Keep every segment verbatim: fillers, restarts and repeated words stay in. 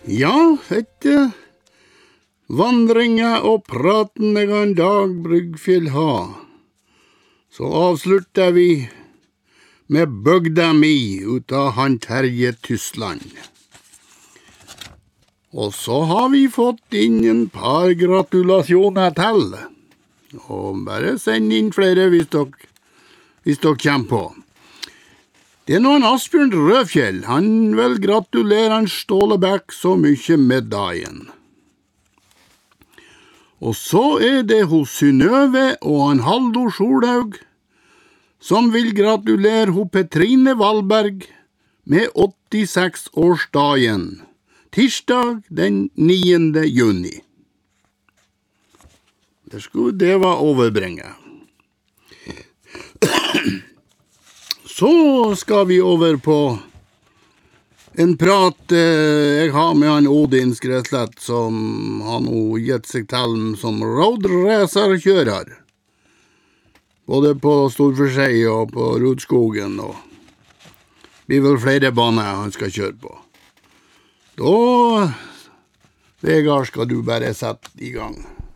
Ja, etter vandringer og praten jeg en dag Bryggfjell ha, så avslutter vi med bygda mi ut av han Terje Tyskland. Og så har vi fått inn en par gratulasjoner til. Og bare send inn flere hvis dere, hvis dere kommer på. Det er noen Asbjørn Rødfjell. Han vil gratulere han Ståle Bæk så mye med dagen. Og så er det hos Synnøve og han Haldor Solhaug, som vil gratulere ho Petrine Valberg med åttiseks-årsdagen. Tirsdag den niende juni. Det skulle det var overbringet. Så skal vi over på en prat eh, jeg har med han Odin Skreslett, som han har gitt seg til som roadracerkjører. Både på Storforskjei og på Rodskogen, og blir vel flere baner han skal kjøre på. Da, Vegard, skal du bare sette i gang.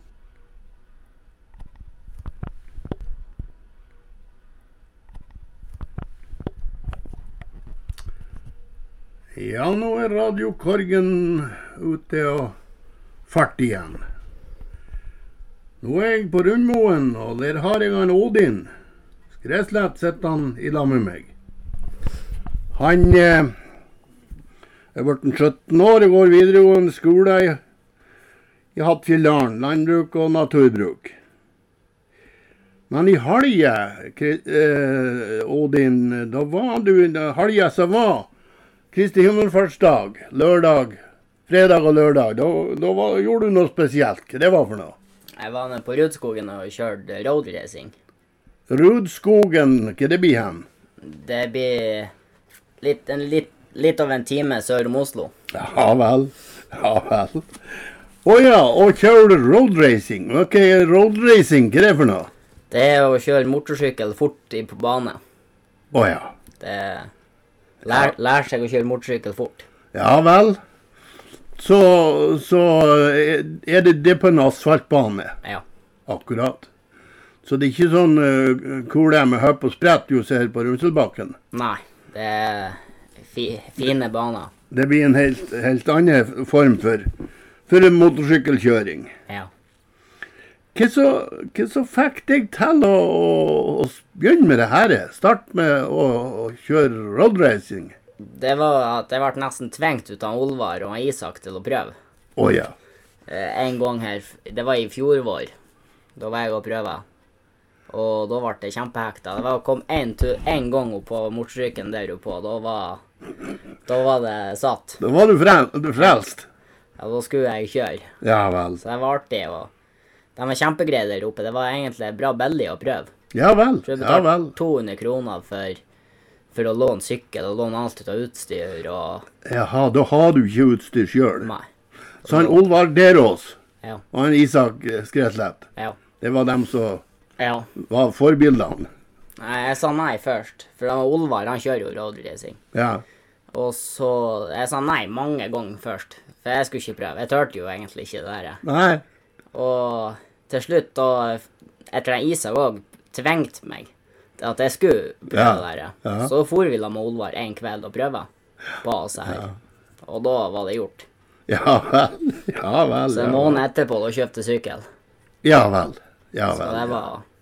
Ja, nå er radiokorgen ute og fart igjen. Nå er jeg på Rundmoen, og der har jeg en Odin. Skreslett sitter han i lag med meg. Han eh, er blitt sytten år, jeg går videregående skole i, i Hattfjelldalen, landbruk og naturbruk. Men i halje, eh, Odin, da var du i halje som var Kristi himmelfartsdag, lørdag, fredag og lørdag. Da, da var, gjorde du noe spesielt. Hva det var for noe? Jeg var nede på Rodskogen og kjørte roadracing. Rodskogen, hva det blir hen? Det blir litt, en, litt, litt av en time sør om Oslo. Ja vel, ja vel. Åja, og kjører du roadracing? Hva er roadracing? Hva er det for noe? Det er å kjøre motorsykkel fort i på bane. Åja. Det lær, lær seg å kjøre motorsykkel fort. Ja vel. Så, så er det det på en asfaltbane? Ja. Akkurat. Så det er ikke sånn uh, hvor det er med høpp og sprett du ser på Runselbakken? Nei, det er fi, fine baner. Det blir en helt, helt annen form for, for en motorsykkelkjøring. Ja. Hva så, hva så fikk deg til å, å, å begynne med det her? Start med å, å kjøre roadracing? Det var at jeg ble nesten tvengt ut av Olvar og Isak til å prøve. Å ja. Eh, en gang her, det var i fjor vår, da var jeg å prøve. Og da ble det kjempehekta. Det var kom en, tur, en gang opp på motorsykkelen der oppe, da var, da var det satt. Da var du, frel, du frelst? Ja, da skulle jeg kjøre. Ja vel. Så det var artig, og de var kjempegreie der oppe. Det var egentlig bra billig å prøve. Ja vel, så jeg ja vel. to hundre kroner for... for å låne sykkel og låne alt ut av utstyr og... Jaha, da har du ikke utstyr selv. Nei. Så han Olvar Derås ja. Og han Isak Skreslett, ja. Det var dem som ja. Var forbildene. Nei, jeg sa nei først, for han Olvar, han kjører jo roadracing. Ja. Og så, jeg sa nei mange ganger først, for jeg skulle ikke prøve. Jeg tørte jo egentlig ikke det der. Nei. Og til slutt, da, etter den Isak også tvengte meg, at jeg skulle prøve ja, det der. Ja. Så for vi la med Olvar en kveld og prøve på oss her. Ja. Og da var det gjort. Ja vel, ja vel. Så en måned etterpå da kjøpte sykkel. Ja vel, ja vel. Så det var...